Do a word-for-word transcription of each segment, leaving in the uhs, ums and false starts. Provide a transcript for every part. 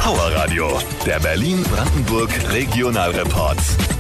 Power Radio, der Berlin-Brandenburg Regionalreport.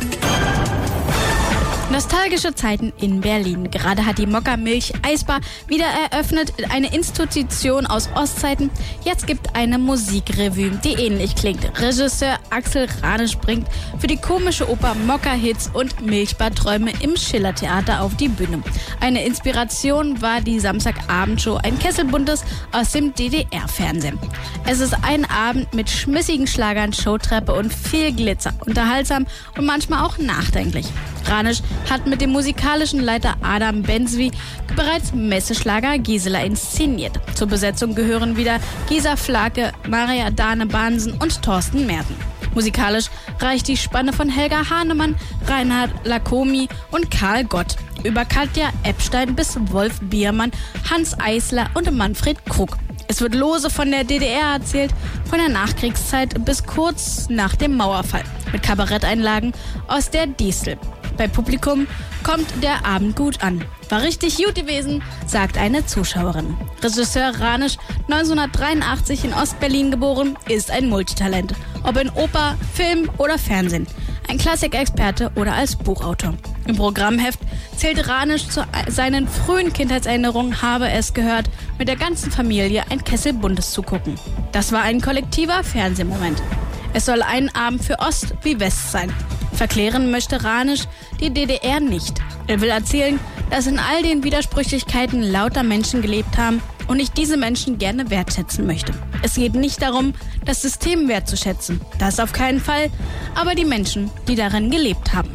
Nostalgische Zeiten in Berlin. Gerade hat die Mokka-Milch Eisbar wieder eröffnet, eine Institution aus Ostzeiten. Jetzt gibt eine Musikrevue, die ähnlich klingt. Regisseur Axel Ranisch bringt für die komische Oper Mokka-Hits und Milchbar-Träume im Schillertheater auf die Bühne. Eine Inspiration war die Samstagabendshow, ein Kessel Buntes aus dem D D R-Fernsehen. Es ist ein Abend mit schmissigen Schlagern, Showtreppe und viel Glitzer. Unterhaltsam und manchmal auch nachdenklich. Ranisch hat mit dem musikalischen Leiter Adam Benzwi bereits Messeschlager Gisela inszeniert. Zur Besetzung gehören wieder Gisa Flake, Maria Dane Bahnsen und Thorsten Merten. Musikalisch reicht die Spanne von Helga Hahnemann, Reinhard Lacomi und Karl Gott über Katja Epstein bis Wolf Biermann, Hans Eisler und Manfred Krug. Es wird lose von der D D R erzählt, von der Nachkriegszeit bis kurz nach dem Mauerfall, mit Kabaretteinlagen aus der Distel. Bei Publikum kommt der Abend gut an. War richtig gut gewesen, sagt eine Zuschauerin. Regisseur Ranisch, neunzehnhundertdreiundachtzig in Ostberlin geboren, ist ein Multitalent. Ob in Oper, Film oder Fernsehen. Ein Klassikexperte oder als Buchautor. Im Programmheft zählte Ranisch zu seinen frühen Kindheitserinnerungen, habe es gehört, mit der ganzen Familie ein Kessel Buntes zu gucken. Das war ein kollektiver Fernsehmoment. Es soll ein Abend für Ost wie West sein. Verklären möchte Ranisch die D D R nicht. Er will erzählen, dass in all den Widersprüchlichkeiten lauter Menschen gelebt haben und ich diese Menschen gerne wertschätzen möchte. Es geht nicht darum, das System wertzuschätzen. Das auf keinen Fall, aber die Menschen, die darin gelebt haben.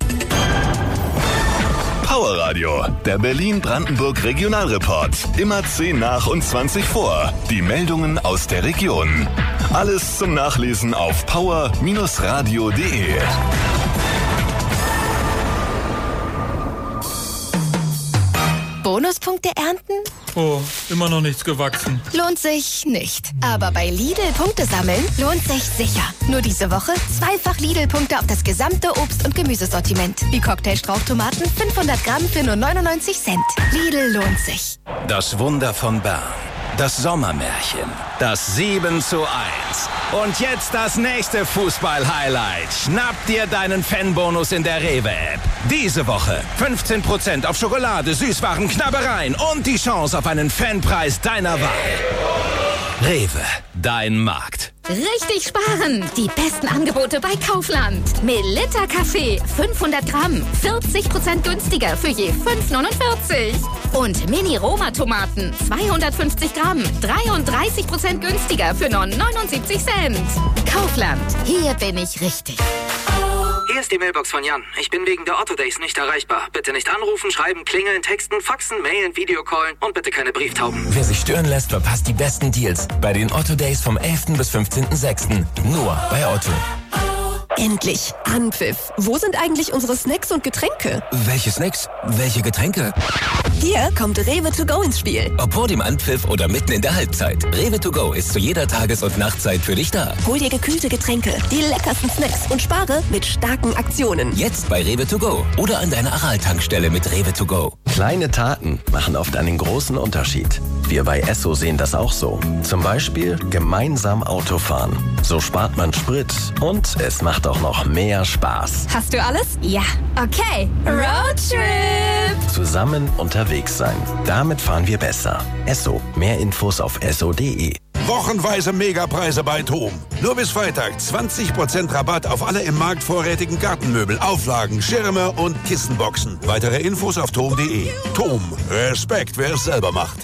Power Radio, der Berlin-Brandenburg Regionalreport. Immer zehn nach und zwanzig vor. Die Meldungen aus der Region. Alles zum Nachlesen auf power radio punkt de. Bonuspunkte ernten? Oh, immer noch nichts gewachsen. Lohnt sich nicht. Aber bei Lidl Punkte sammeln lohnt sich sicher. Nur diese Woche zweifach Lidl-Punkte auf das gesamte Obst- und Gemüsesortiment. Wie Cocktailstrauchtomaten fünfhundert Gramm für nur neunundneunzig Cent. Lidl lohnt sich. Das Wunder von Bern. Das Sommermärchen. Das sieben zu eins. Und jetzt das nächste Fußball-Highlight. Schnapp dir deinen Fanbonus in der Rewe-App. Diese Woche fünfzehn Prozent auf Schokolade, Süßwaren, Knabbereien und die Chance auf einen Fanpreis deiner Wahl. Rewe, dein Markt. Richtig sparen! Die besten Angebote bei Kaufland. Melitta Kaffee, fünfhundert Gramm, vierzig Prozent günstiger für je fünf neunundvierzig. Und Mini-Roma-Tomaten, zweihundertfünfzig Gramm, dreiunddreißig Prozent günstiger für nur neunundsiebzig Cent. Kaufland, hier bin ich richtig. Hier ist die Mailbox von Jan. Ich bin wegen der Otto Days nicht erreichbar. Bitte nicht anrufen, schreiben, klingeln, texten, faxen, mailen, Videocallen und bitte keine Brieftauben. Wer sich stören lässt, verpasst die besten Deals bei den Otto Days vom elften bis fünfzehnten sechsten Nur bei Otto. Endlich Anpfiff. Wo sind eigentlich unsere Snacks und Getränke? Welche Snacks? Welche Getränke? Hier kommt Rewe to go ins Spiel. Ob vor dem Anpfiff oder mitten in der Halbzeit. Rewe to go ist zu jeder Tages- und Nachtzeit für dich da. Hol dir gekühlte Getränke, die leckersten Snacks und spare mit starken Aktionen. Jetzt bei Rewe to go oder an deiner Aral-Tankstelle mit Rewe to go. Kleine Taten machen oft einen großen Unterschied. Wir bei Esso sehen das auch so. Zum Beispiel gemeinsam Auto fahren. So spart man Sprit und es macht auch noch mehr Spaß. Hast du alles? Ja. Okay. Roadtrip! Zusammen unterwegs sein. Damit fahren wir besser. Esso. Mehr Infos auf esso punkt de. Wochenweise Megapreise bei TOM. Nur bis Freitag zwanzig Prozent Rabatt auf alle im Markt vorrätigen Gartenmöbel, Auflagen, Schirme und Kissenboxen. Weitere Infos auf tom punkt de. TOM. Respekt, wer es selber macht.